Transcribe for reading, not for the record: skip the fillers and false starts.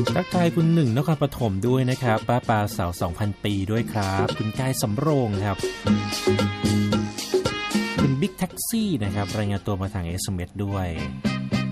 ทักทายคุณหนึ่งนครปฐมด้วยนะครับป้าปาสาว 2,000 ปีด้วยครับคุณกายสำโรงครับคุณบิ๊กแท็กซี่นะครับรายงานตัวมาทาง SMS ด้วย